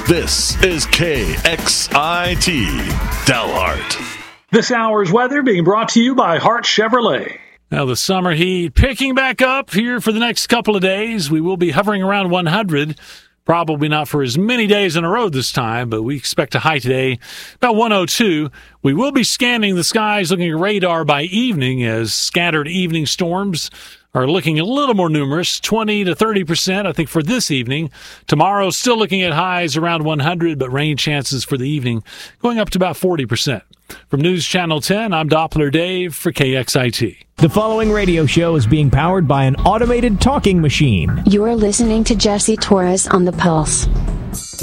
This is KXIT Dalhart. This hour's weather being brought to you by Hart Chevrolet. Now, the summer heat picking back up here for the next couple of days. We will be hovering around 100. Probably not for as many days in a row this time, but we expect a high today, about 102. We will be scanning the skies, looking at radar by evening as scattered evening storms are looking a little more numerous, 20 to 30%, I think, for this evening. Tomorrow, still looking at highs around 100, but rain chances for the evening going up to about 40%. From News Channel 10, I'm Doppler Dave for KXIT. The following radio show is being powered by an automated talking machine. You're listening to Jesse Torres on The Pulse.